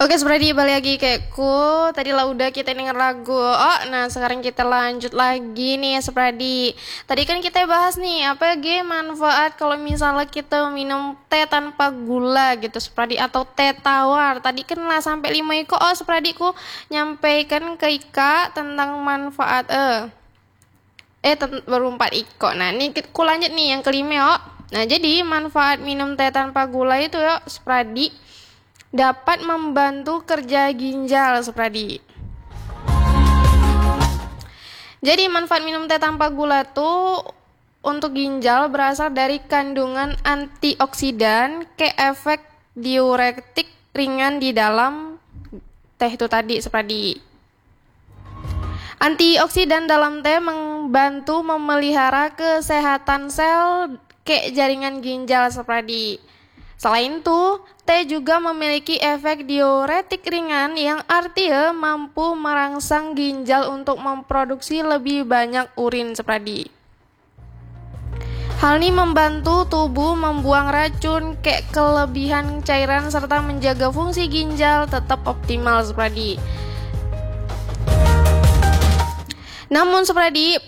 Oke, seperti balik lagi keku. Tadi lah udah kita denger lagu. Oh, nah sekarang kita lanjut lagi nih, Sepradi. Tadi kan kita bahas nih apa manfaat kalau misalnya kita minum teh tanpa gula gitu, Sepradi, atau teh tawar. Tadi kan lah sampai 5 iko. Oh, Sepradi ku nyampaikan ke Ika tentang manfaat baru 4 iko. Nah, ini ku lanjut nih yang kelima, yo. Nah, jadi manfaat minum teh tanpa gula itu, yo, Sepradi, dapat membantu kerja ginjal, Sepradi. Jadi manfaat minum teh tanpa gula tuh untuk ginjal berasal dari kandungan antioksidan ke efek diuretik ringan di dalam teh itu tadi, Sepradi. Antioksidan dalam teh membantu memelihara kesehatan sel ke jaringan ginjal, Sepradi. Selain itu, teh juga memiliki efek diuretik ringan yang artinya mampu merangsang ginjal untuk memproduksi lebih banyak urin, Sepradi. Hal ini membantu tubuh membuang racun ke kelebihan cairan serta menjaga fungsi ginjal tetap optimal, Sepradi. Namun, Sepradi,